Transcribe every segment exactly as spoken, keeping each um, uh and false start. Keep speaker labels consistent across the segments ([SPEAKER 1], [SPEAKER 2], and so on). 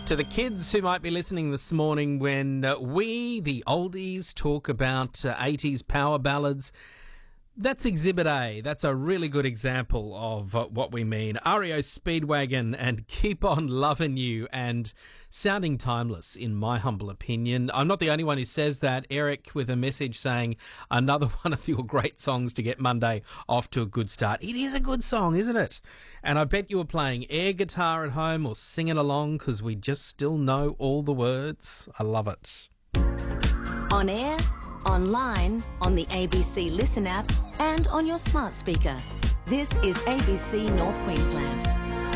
[SPEAKER 1] To the kids who might be listening this morning, when uh, we, the oldies, talk about uh, eighties power ballads, that's Exhibit A. That's a really good example of uh, what we mean. R E O Speedwagon and Keep On Lovin' You, and sounding timeless, in my humble opinion. I'm not the only one who says that. Eric with a message saying, another one of your great songs to get Monday off to a good start. It is a good song, isn't it? And I bet you were playing air guitar at home or singing along because we just still know all the words. I love it.
[SPEAKER 2] On air, online, on the A B C Listen app, and on your smart speaker. This is A B C North Queensland.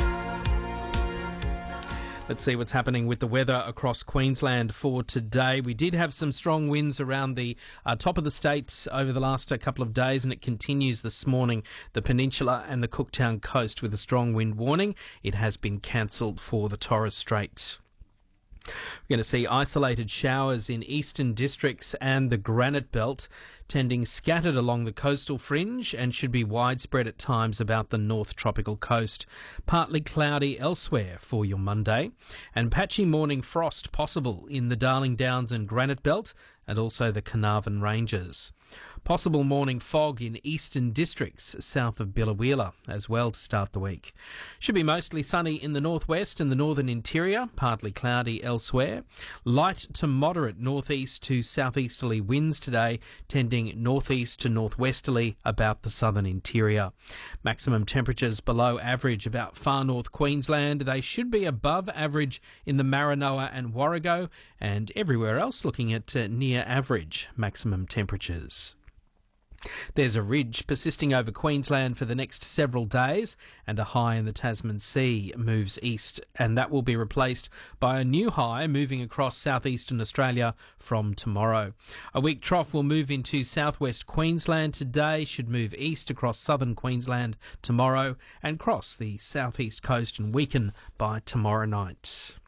[SPEAKER 1] Let's see what's happening with the weather across Queensland for today. We did have some strong winds around the uh, top of the state over the last uh, couple of days, and it continues this morning. The Peninsula and the Cooktown coast with a strong wind warning. It has been cancelled for the Torres Strait. We're going to see isolated showers in eastern districts and the Granite Belt, tending scattered along the coastal fringe and should be widespread at times about the north tropical coast. Partly cloudy elsewhere for your Monday, and patchy morning frost possible in the Darling Downs and Granite Belt and also the Carnarvon Ranges. Possible morning fog in eastern districts south of Biloela as well to start the week. Should be mostly sunny in the northwest and the northern interior, partly cloudy elsewhere. Light to moderate northeast to southeasterly winds today, tending northeast to northwesterly about the southern interior. Maximum temperatures below average about far north Queensland. They should be above average in the Maranoa and Warrego, and everywhere else looking at uh, near average maximum temperatures. There's a ridge persisting over Queensland for the next several days, and a high in the Tasman Sea moves east, and that will be replaced by a new high moving across southeastern Australia from tomorrow. A weak trough will move into southwest Queensland today, should move east across southern Queensland tomorrow, and cross the southeast coast and weaken by tomorrow night.